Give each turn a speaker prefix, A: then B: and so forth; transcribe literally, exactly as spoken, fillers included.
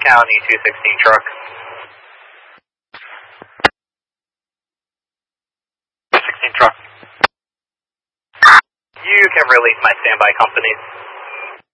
A: County two sixteen truck. two sixteen truck. You can release my standby company.